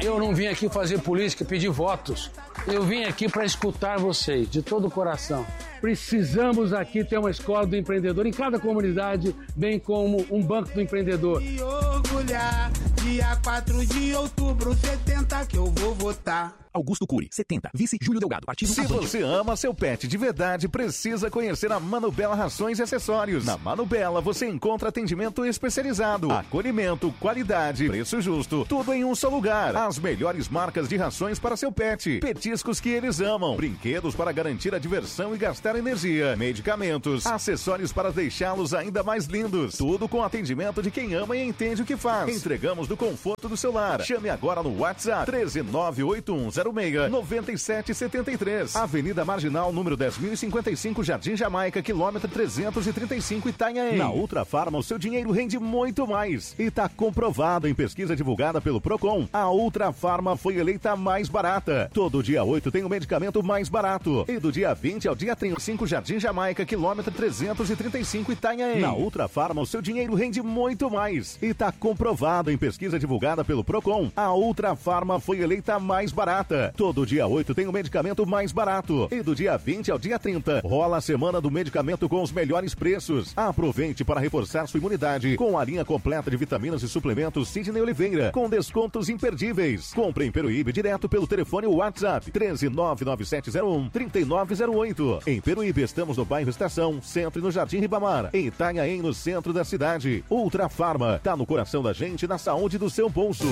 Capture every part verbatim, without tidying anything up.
Eu não vim aqui fazer política e pedir votos. Eu vim aqui para escutar vocês, de todo o coração. Precisamos aqui ter uma escola do empreendedor em cada comunidade, bem como um banco do empreendedor. E orgulhar, dia quatro de outubro, setenta que eu vou votar. Augusto Cury, setenta. Vice Júlio Delgado, partido Se Avante. você ama seu pet de verdade, precisa conhecer a Manubela Rações e Acessórios. Na Manubela você encontra atendimento especializado, acolhimento, qualidade, preço justo, tudo em um só lugar. As melhores marcas de rações para seu pet, petiscos que eles amam, brinquedos para garantir a diversão e gastar energia, medicamentos, acessórios para deixá-los ainda mais lindos. Tudo com atendimento de quem ama e entende o que faz. Entregamos do conforto do seu lar. Chame agora no WhatsApp treze nove oito um zero seis nove sete sete três. Avenida Marginal, número dez mil e cinquenta e cinco, Jardim Jamaica, quilômetro trezentos e trinta e cinco, Itanhaém. Na Ultra Farma, o seu dinheiro rende muito mais. E está comprovado em pesquisa divulgada pelo Procon. A Ultra Farma foi eleita a mais barata. Todo dia oito tem o medicamento mais barato. E do dia vinte ao dia trinta e cinco, Jardim Jamaica, quilômetro trezentos e trinta e cinco, Itanhaém. Na Ultra Farma, o seu dinheiro rende muito mais. E está comprovado em pesquisa divulgada pelo Procon. A Ultra Farma foi eleita a mais barata. Todo dia oito tem o medicamento mais barato. E do dia vinte ao dia trinta, rola a semana do medicamento com os melhores preços. Aproveite para reforçar sua imunidade com a linha completa de vitaminas e suplementos Sidney Oliveira, com descontos imperdíveis. Compre em Peruíbe direto pelo telefone WhatsApp treze nove nove sete zero um três nove zero oito. Em Peruíbe estamos no bairro Estação, Centro e no Jardim Ribamar. Em Itanhaém, no centro da cidade. Ultra Farma, tá no coração da gente, na saúde do seu bolso.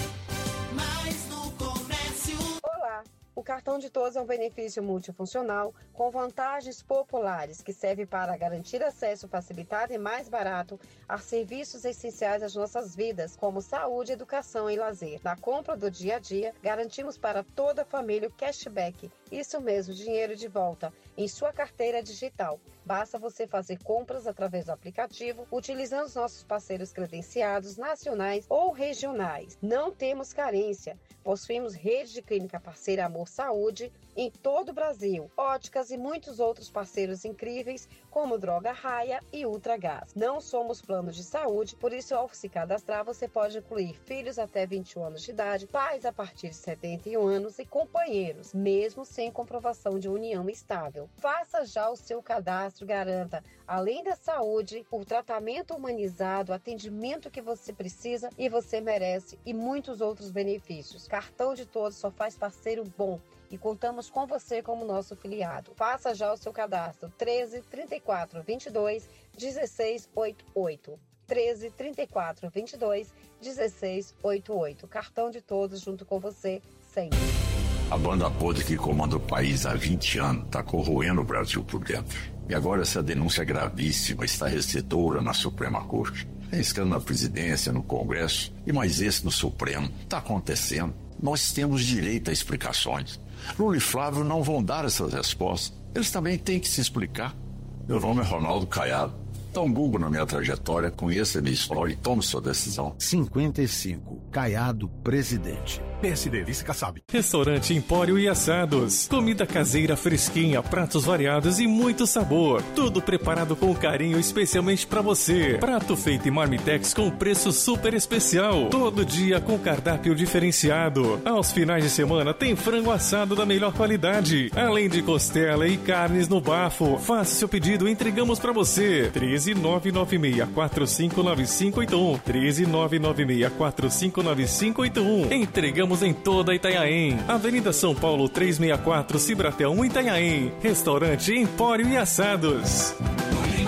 O cartão de todos é um benefício multifuncional com vantagens populares que serve para garantir acesso facilitado e mais barato a serviços essenciais às nossas vidas, como saúde, educação e lazer. Na compra do dia a dia, garantimos para toda a família o cashback, isso mesmo, dinheiro de volta, em sua carteira digital. Basta você fazer compras através do aplicativo, utilizando os nossos parceiros credenciados nacionais ou regionais. Não temos carência. Possuímos rede de clínica parceira Amor Saúde em todo o Brasil, óticas e muitos outros parceiros incríveis, como Droga Raia e Ultragás. Não somos plano de saúde, por isso, ao se cadastrar, você pode incluir filhos até vinte e um anos de idade, pais a partir de setenta e um anos e companheiros, mesmo sem comprovação de união estável. Faça já o seu cadastro, garanta, além da saúde, o tratamento humanizado, o atendimento que você precisa e você merece e muitos outros benefícios. Cartão de Todos só faz parceiro bom e contamos com você como nosso filiado. Faça já o seu cadastro treze, trinta e quatro, vinte e dois, dezesseis, oitenta e oito. treze, trinta e quatro, vinte e dois, dezesseis, oitenta e oito. Cartão de Todos junto com você sempre. A banda podre que comanda o país há vinte anos está corroendo o Brasil por dentro. E agora essa denúncia gravíssima, estarrecedora na Suprema Corte. Tem escândalo na presidência, no Congresso e mais esse no Supremo. Está acontecendo. Nós temos direito a explicações. Lula e Flávio não vão dar essas respostas. Eles também têm que se explicar. Meu nome é Ronaldo Caiado. Dá um Google na minha trajetória, conheça a minha história e tome sua decisão. cinquenta e cinco. Caiado, presidente. P S D, Vice Kassab. Restaurante Empório e Assados. Comida caseira fresquinha, pratos variados e muito sabor. Tudo preparado com carinho especialmente pra você. Prato feito em Marmitex com preço super especial. Todo dia com cardápio diferenciado. Aos finais de semana tem frango assado da melhor qualidade. Além de costela e carnes no bafo. Faça seu pedido e entregamos pra você. treze nove nove seis quatro cinco nove cinco oito um. treze nove nove seis quatro cinco nove cinco oito um. Entregamos em toda Itanhaém. Avenida São Paulo trezentos e sessenta e quatro, Cibratel um, Itanhaém. Restaurante Empório e Assados.